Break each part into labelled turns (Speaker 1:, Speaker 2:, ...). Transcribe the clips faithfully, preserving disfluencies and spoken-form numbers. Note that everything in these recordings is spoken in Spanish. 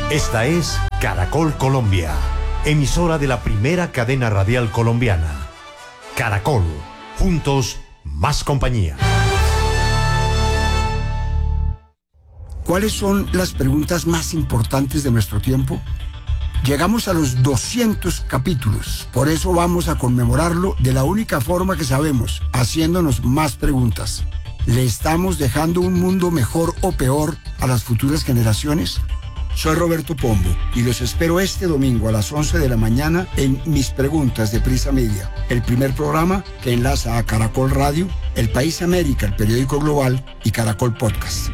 Speaker 1: Esta es Caracol Colombia, emisora de la primera cadena radial colombiana. Caracol, juntos, más compañía.
Speaker 2: ¿Cuáles son las preguntas más importantes de nuestro tiempo? Llegamos a los doscientos capítulos, por eso vamos a conmemorarlo de la única forma que sabemos, haciéndonos más preguntas. ¿Le estamos dejando un mundo mejor o peor a las futuras generaciones? Soy Roberto Pombo y los espero este domingo a las once de la mañana en Mis Preguntas de Prisa Media, el primer programa que enlaza a Caracol Radio, El País América, el periódico global, y Caracol Podcast.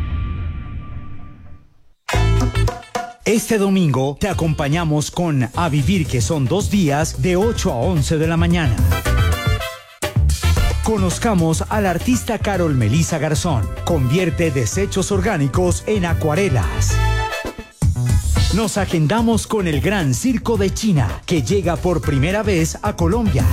Speaker 3: Este domingo te acompañamos con A Vivir, que son dos días, de ocho a once de la mañana. Conozcamos a la artista Carol Melissa Garzón. Convierte desechos orgánicos en acuarelas. Nos agendamos con el Gran Circo de China, que llega por primera vez a Colombia.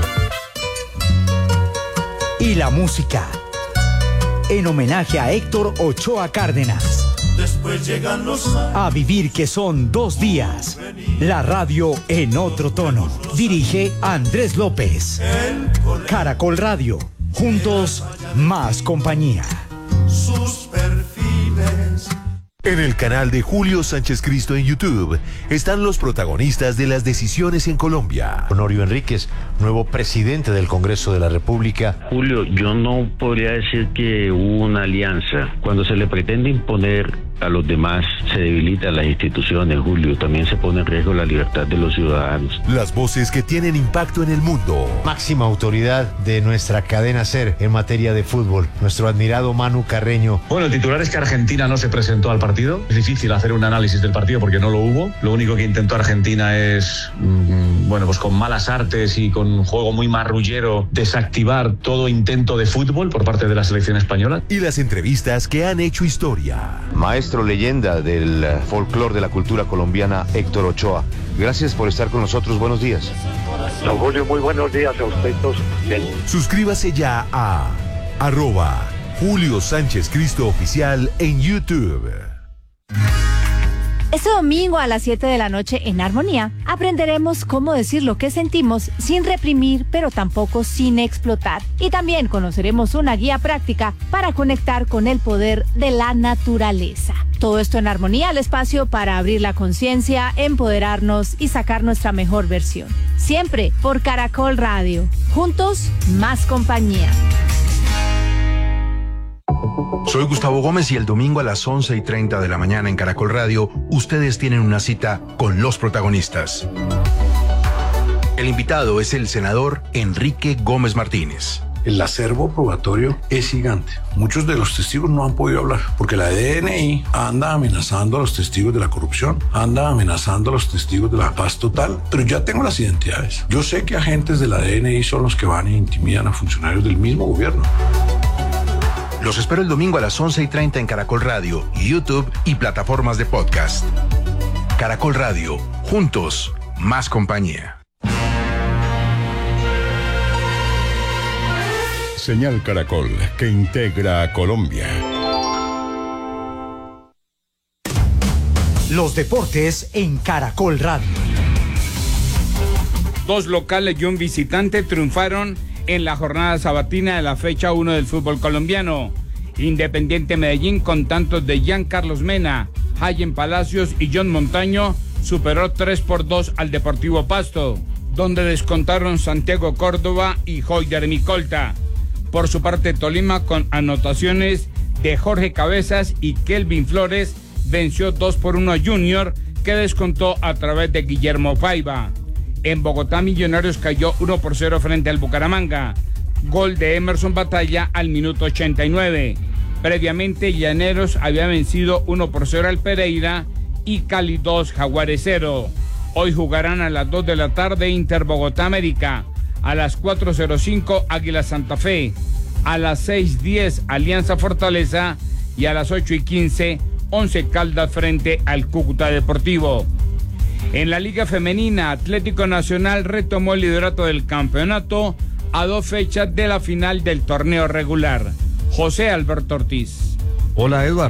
Speaker 3: Y la música, en homenaje a Héctor Ochoa Cárdenas.
Speaker 4: Después llegan los años.
Speaker 3: A Vivir, que son dos días. La radio en otro tono. Dirige Andrés López. Caracol Radio. Juntos, más compañía.
Speaker 4: Sus perfiles.
Speaker 5: En el canal de Julio Sánchez Cristo en YouTube están los protagonistas de las decisiones en Colombia.
Speaker 6: Honorio Enríquez, nuevo presidente del Congreso de la República.
Speaker 7: Julio, yo no podría decir que hubo una alianza. Cuando se le pretende imponer a los demás, se debilitan las instituciones, Julio. También se pone en riesgo la libertad de los ciudadanos.
Speaker 5: Las voces que tienen impacto en el mundo.
Speaker 6: Máxima autoridad de nuestra cadena SER en materia de fútbol, nuestro admirado Manu Carreño.
Speaker 8: Bueno, el titular es que Argentina no se presentó al partido. Es difícil hacer un análisis del partido porque no lo hubo. Lo único que intentó Argentina es, mmm, bueno, pues con malas artes y con un juego muy marrullero, desactivar todo intento de fútbol por parte de la selección española.
Speaker 5: Y las entrevistas que han hecho historia.
Speaker 9: Maestro leyenda del folclore de la cultura colombiana, Héctor Ochoa. Gracias por estar con nosotros. Buenos días.
Speaker 10: Don Julio, muy buenos días a ustedes todos. Bien.
Speaker 5: Suscríbase ya a arroba Julio Sánchez Cristo Oficial en YouTube.
Speaker 11: Este domingo a las siete de la noche en Armonía aprenderemos cómo decir lo que sentimos sin reprimir, pero tampoco sin explotar. Y también conoceremos una guía práctica para conectar con el poder de la naturaleza. Todo esto en Armonía, el espacio para abrir la conciencia, empoderarnos y sacar nuestra mejor versión. Siempre por Caracol Radio. Juntos, más compañía.
Speaker 12: Soy Gustavo Gómez y el domingo a las once y treinta de la mañana en Caracol Radio, ustedes tienen una cita con los protagonistas. El invitado es el senador Enrique Gómez Martínez.
Speaker 13: El acervo probatorio es gigante. Muchos de los testigos no han podido hablar porque la D N I anda amenazando a los testigos de la corrupción, anda amenazando a los testigos de la paz total, pero ya tengo las identidades. Yo sé que agentes de la D N I son los que van e intimidan a funcionarios del mismo gobierno.
Speaker 12: Los espero el domingo a las once y treinta en Caracol Radio, YouTube y plataformas de podcast. Caracol Radio, juntos, más compañía.
Speaker 14: Señal Caracol, que integra a Colombia.
Speaker 3: Los deportes en Caracol Radio.
Speaker 15: Dos locales y un visitante triunfaron en la jornada sabatina de la fecha uno del fútbol colombiano. Independiente Medellín, con tantos de Jean Carlos Mena, Hayen Palacios y John Montaño, superó tres por dos al Deportivo Pasto, donde descontaron Santiago Córdoba y Joyder Micolta. Por su parte, Tolima, con anotaciones de Jorge Cabezas y Kelvin Flores, venció dos por uno a Junior, que descontó a través de Guillermo Paiva. En Bogotá, Millonarios cayó uno por cero frente al Bucaramanga. Gol de Emerson Batalla al minuto ochenta y nueve. Previamente, Llaneros había vencido uno por cero al Pereira y Cali dos, Jaguares cero. Hoy jugarán a las dos de la tarde Inter Bogotá América. A las cuatro cero cinco, Águila Santa Fe. A las seis diez, Alianza Fortaleza. Y a las ocho y quince, Once Caldas frente al Cúcuta Deportivo. En la Liga Femenina, Atlético Nacional retomó el liderato del campeonato a dos fechas de la final del torneo regular. José Alberto Ortiz.
Speaker 16: Hola, Edward.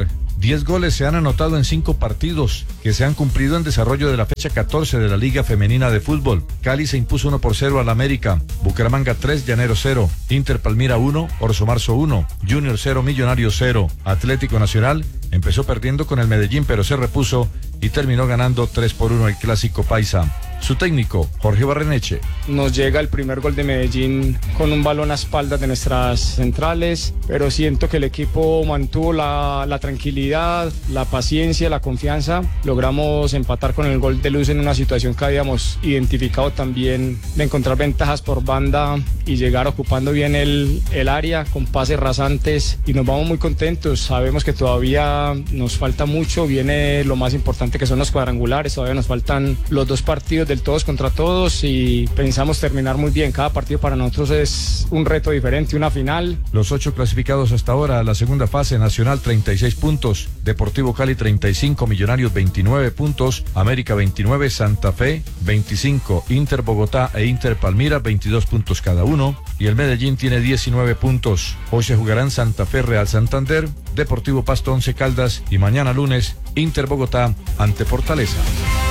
Speaker 16: diez goles se han anotado en cinco partidos que se han cumplido en desarrollo de la fecha catorce de la Liga Femenina de Fútbol. Cali se impuso uno por cero al América, Bucaramanga tres, Llanero cero, Inter Palmira uno, Orso Marzo uno, Junior cero, Millonarios cero. Atlético Nacional empezó perdiendo con el Medellín pero se repuso y terminó ganando tres por uno el Clásico Paisa. Su técnico, Jorge Barreneche.
Speaker 17: Nos llega el primer gol de Medellín con un balón a espaldas de nuestras centrales, pero siento que el equipo mantuvo la, la tranquilidad, la paciencia, la confianza. Logramos empatar con el gol de Luz en una situación que habíamos identificado también de encontrar ventajas por banda y llegar ocupando bien el, el área con pases rasantes y nos vamos muy contentos. Sabemos que todavía nos falta mucho, viene lo más importante que son los cuadrangulares, todavía nos faltan los dos partidos de del todos contra todos y pensamos terminar muy bien. Cada partido para nosotros es un reto diferente, una final.
Speaker 16: Los ocho clasificados hasta ahora a la segunda fase: Nacional treinta y seis puntos, Deportivo Cali treinta y cinco, Millonarios veintinueve puntos, América veintinueve, Santa Fe veinticinco, Inter Bogotá e Inter Palmira veintidós puntos cada uno y el Medellín tiene diecinueve puntos. Hoy se jugarán Santa Fe Real Santander, Deportivo Pasto Once Caldas y mañana lunes Inter Bogotá ante Fortaleza.